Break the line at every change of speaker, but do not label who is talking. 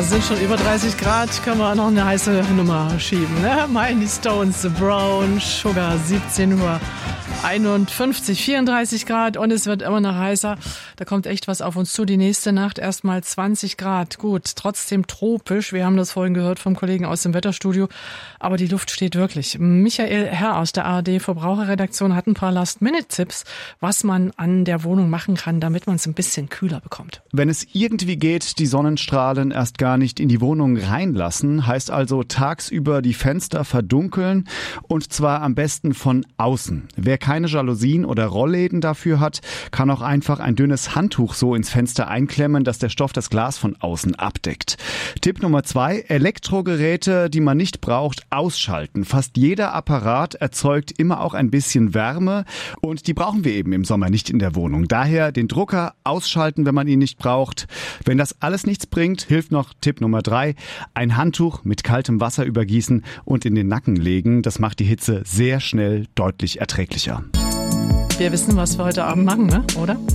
Ja, sind schon über 30 Grad, können wir noch eine heiße Nummer schieben. Ne? Mighty Stones, The Brown Sugar, 17 Uhr. 34 Grad und es wird immer noch heißer. Da kommt echt was auf uns zu. Die nächste Nacht erstmal 20 Grad. Gut, trotzdem tropisch. Wir haben das vorhin gehört vom Kollegen aus dem Wetterstudio. Aber die Luft steht wirklich. Michael Herr aus der ARD Verbraucherredaktion hat ein paar Last-Minute-Tipps, was man an der Wohnung machen kann, damit man es ein bisschen kühler bekommt.
Wenn es irgendwie geht, die Sonnenstrahlen erst gar nicht in die Wohnung reinlassen, heißt also tagsüber die Fenster verdunkeln und zwar am besten von außen. Wer keine Jalousien oder Rollläden dafür hat, kann auch einfach ein dünnes Handtuch so ins Fenster einklemmen, dass der Stoff das Glas von außen abdeckt. Tipp Nummer 2, Elektrogeräte, die man nicht braucht, ausschalten. Fast jeder Apparat erzeugt immer auch ein bisschen Wärme und die brauchen wir eben im Sommer nicht in der Wohnung. Daher den Drucker ausschalten, wenn man ihn nicht braucht. Wenn das alles nichts bringt, hilft noch Tipp Nummer 3, ein Handtuch mit kaltem Wasser übergießen und in den Nacken legen. Das macht die Hitze sehr schnell deutlich erträglicher.
Wir wissen, was wir heute Abend machen, ne? Oder?